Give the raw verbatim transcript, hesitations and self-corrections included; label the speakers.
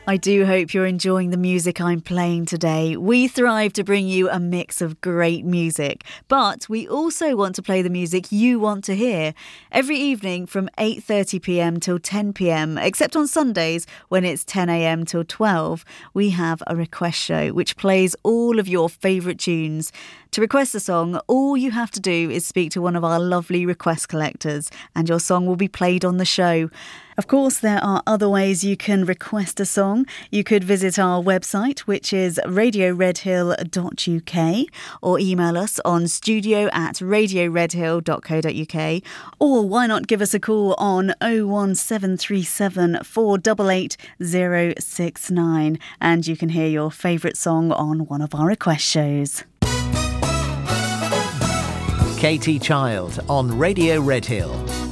Speaker 1: I do hope you're enjoying the music I'm playing today. We thrive to bring you a mix of great music, but we also want to play the music you want to hear. Every evening from eight thirty p m till ten p m, except on Sundays when it's ten a m till twelve, we have a request show which plays all of your favourite tunes. To request a song, all you have to do is speak to one of our lovely request collectors and your song will be played on the show. Of course, there are other ways you can request a song. You could visit our website, which is radio redhill dot u k, or email us on studio at radio redhill dot co dot u k, or why not give us a call on oh one seven three seven, four eight eight, oh six nine, and you can hear your favourite song on one of our request shows.
Speaker 2: Katie Child on Radio Redhill.